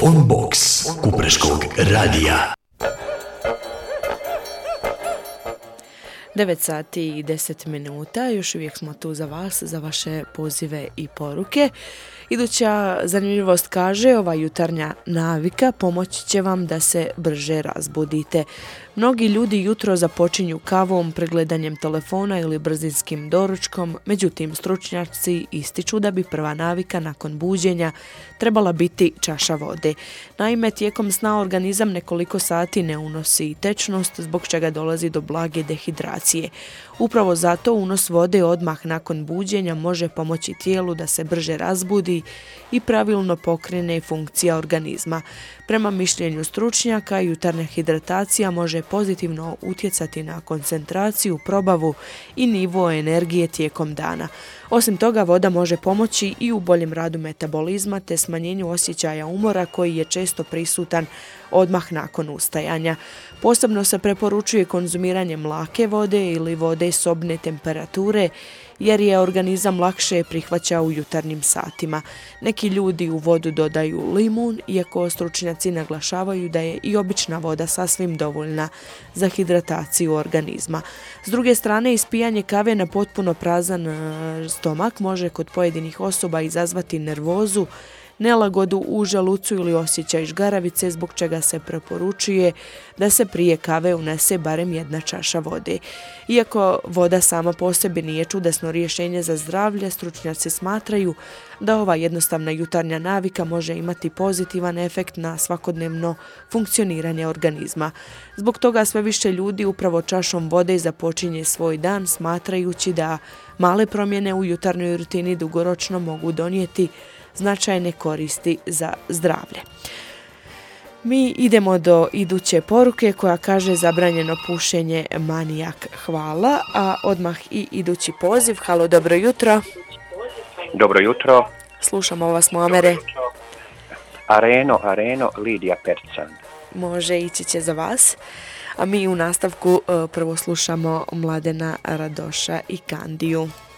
Phone Box Kupreškog radija. 9 sati i 10 minuta, još uvijek smo tu za vas, za vaše pozive i poruke. Iduća zanimljivost kaže, ova jutarnja navika pomoći će vam da se brže razbudite. Mnogi ljudi jutro započinju kavom, pregledanjem telefona ili brzinskim doručkom, međutim stručnjaci ističu da bi prva navika nakon buđenja trebala biti čaša vode. Naime, tijekom sna organizam nekoliko sati ne unosi tečnost, zbog čega dolazi do blage dehidracije. Upravo zato unos vode odmah nakon buđenja može pomoći tijelu da se brže razbudi i pravilno pokrene funkcija organizma. Prema mišljenju stručnjaka, jutarnja hidratacija može pozitivno utjecati na koncentraciju, probavu i nivo energije tijekom dana. Osim toga, voda može pomoći i u boljem radu metabolizma te smanjenju osjećaja umora koji je često prisutan odmah nakon ustajanja. Posebno se preporučuje konzumiranje mlake vode ili vode sobne temperature jer je organizam lakše prihvaća u jutarnjim satima. Neki ljudi u vodu dodaju limun, iako stručnjaci naglašavaju da je i obična voda sasvim dovoljna za hidrataciju organizma. S druge strane, ispijanje kave na potpuno prazan stomak može kod pojedinih osoba izazvati nervozu, nelagodu u želucu ili osjećaj žgaravice, zbog čega se preporučuje da se prije kave unese barem jedna čaša vode. Iako voda sama po sebi nije čudesno rješenje za zdravlje, stručnjaci smatraju da ova jednostavna jutarnja navika može imati pozitivan efekt na svakodnevno funkcioniranje organizma. Zbog toga sve više ljudi upravo čašom vode započinje svoj dan, smatrajući da male promjene u jutarnjoj rutini dugoročno mogu donijeti značajne koristi za zdravlje. Mi idemo do iduće poruke koja kaže zabranjeno pušenje manijak. Hvala, a odmah i idući poziv. Halo, dobro jutro. Dobro jutro. Slušamo vas, Muamere. Areno, Lidija Percan. Može, ići će za vas. A mi u nastavku prvo slušamo Mladena Radoša i Kandiju.